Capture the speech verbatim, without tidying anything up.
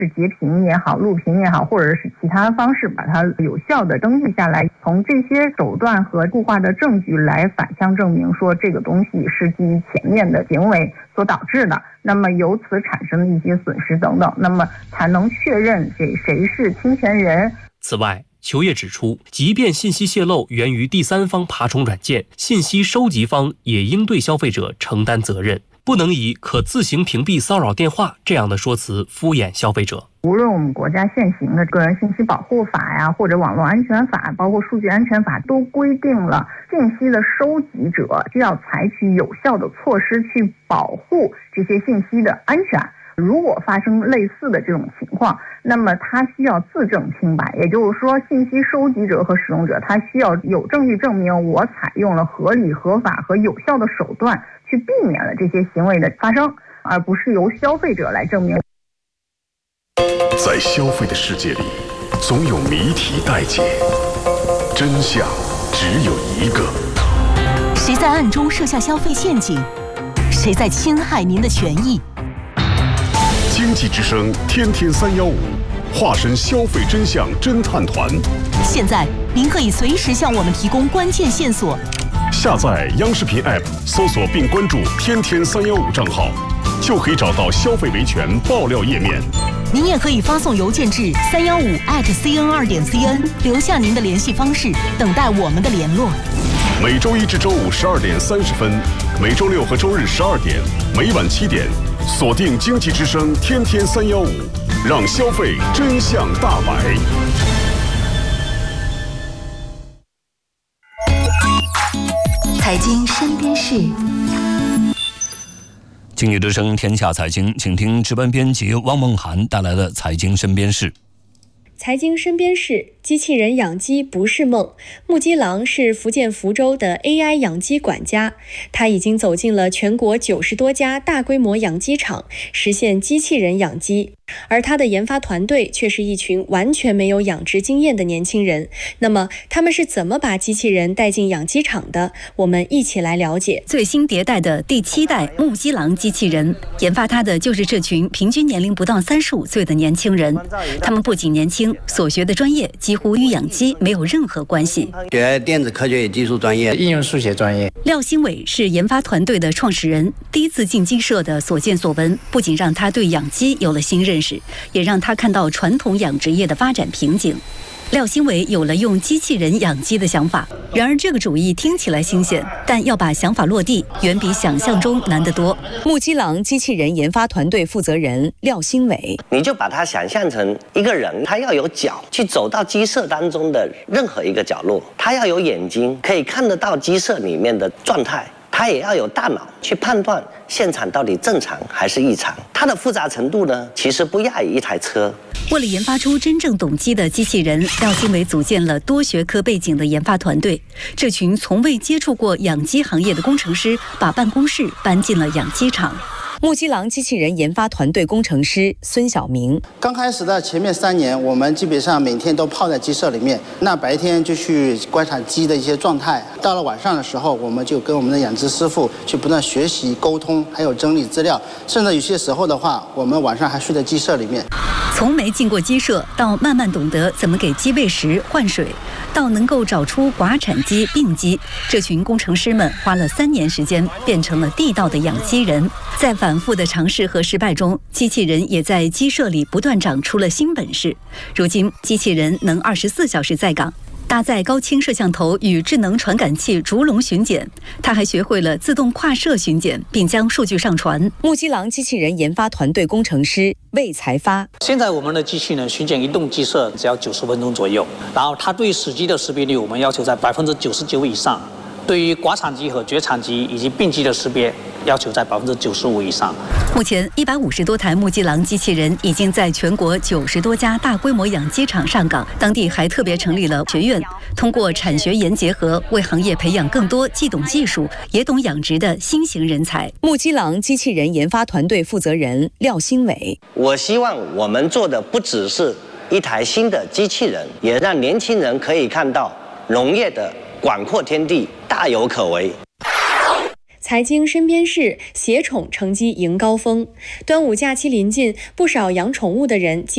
是截屏也好，录屏也好，或者是其他方式把它有效的登记下来，从这些手段和固化的证据来反向证明说这个东西是基于前面的行为所导致的，那么由此产生的一些损失等等，那么才能确认谁谁是侵权人。 此外，求业指出，即便信息泄露源于第三方爬虫软件，信息收集方也应对消费者承担责任，不能以可自行屏蔽骚扰电话这样的说辞敷衍消费者。 无论我们国家现行的个人信息保护法呀，或者网络安全法，包括数据安全法，都规定了信息的收集者需要采取有效的措施去保护这些信息的安全。如果发生类似的这种情况，那么他需要自证清白，也就是说，信息收集者和使用者他需要有证据证明我采用了合理、合法和有效的手段去避免了这些行为的发生，而不是由消费者来证明。 在消费的世界里，总有谜题待解，真相只有一个。 谁在暗中设下消费陷阱？谁在侵害您的权益？ 经济之声天天三幺五，化身消费真相侦探团。 现在您可以随时向我们提供关键线索。 下载央视频 App， 搜索并关注天天三幺五账号，就可以找到消费维权爆料页面。 您也可以发送邮件至三幺五 at cn 二点 cn， 留下您的联系方式，等待我们的联络。 每周一至周五十二点三十分，每周六和周日十二点，每晚七点，锁定经济之声天天三幺五，让消费真相大白。 财经身边事， 经济之声天下财经，请听值班编辑汪梦涵带来的财经身边事。 财经身边事，机器人养鸡不是梦。木鸡郎是福建福州的 A I 养鸡管家，他已经走进了全国九十多家大规模养鸡场，实现机器人养鸡。而他的研发团队却是一群完全没有养殖经验的年轻人。那么他们是怎么把机器人带进养鸡场的？我们一起来了解。 最新迭代的第七代木鸡郎机器人，研发它的就是这群平均年龄不到三十五岁的年轻人。他们不仅年轻，所学的专业几乎与养鸡没有任何关系。 学电子科学与技术专业，应用数学专业。 廖新伟是研发团队的创始人，第一次进鸡舍的所见所闻，不仅让他对养鸡有了新认识，也让他看到传统养殖业的发展瓶颈。廖新伟有了用机器人养鸡的想法，然而这个主意听起来新鲜，但要把想法落地，远比想象中难得多。 木鸡郎机器人研发团队负责人廖新伟， 你就把它想象成一个人，他要有脚去走到鸡舍当中的任何一个角落，他要有眼睛可以看得到鸡舍里面的状态，他也要有大脑去判断现场到底正常还是异常。它的复杂程度呢，其实不亚于一台车。 为了研发出真正懂鸡的机器人，廖新伟组建了多学科背景的研发团队。这群从未接触过养鸡行业的工程师，把办公室搬进了养鸡场。 木鸡郎机器人研发团队工程师孙晓明， 刚开始的前面三年，我们基本上每天都泡在鸡舍里面，那白天就去观察鸡的一些状态，到了晚上的时候，我们就跟我们的养殖师傅去不断学习、沟通，还有整理资料，甚至有些时候的话，我们晚上还睡在鸡舍里面。 从没进过鸡舍，到慢慢懂得怎么给鸡喂食、换水，到能够找出寡产鸡、病鸡，这群工程师们花了三年时间，变成了地道的养鸡人。在反复的尝试和失败中，机器人也在鸡舍里不断长出了新本事。如今，机器人能二十四小时在岗，搭载高清摄像头与智能传感器逐笼巡检，他还学会了自动跨舍巡检，并将数据上传。 木鸡郎机器人研发团队工程师魏才发， 现在我们的机器呢，巡检一栋鸡舍只要九十分钟左右，然后它对死鸡的识别率我们要求在百分之九十九以上，对于寡产鸡和绝产鸡以及病鸡的识别要求在百分之九十五以上。 目前，一百五十多台木鸡郎机器人已经在全国九十多家大规模养鸡场上岗，当地还特别成立了学院，通过产学研结合，为行业培养更多既懂技术也懂养殖的新型人才。 木鸡郎机器人研发团队负责人廖新伟， 我希望我们做的不只是一台新的机器人，也让年轻人可以看到农业的广阔天地大有可为。 财经身边事，携宠成鸡迎高峰。端午假期临近，不少养宠物的人